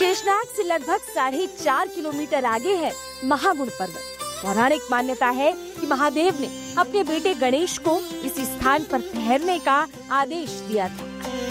शेषनाग से लगभग 4.5 किलोमीटर आगे है महागुण पर्वत। पौराणिक मान्यता है कि महादेव ने अपने बेटे गणेश को इसी स्थान पर ठहरने का आदेश दिया था।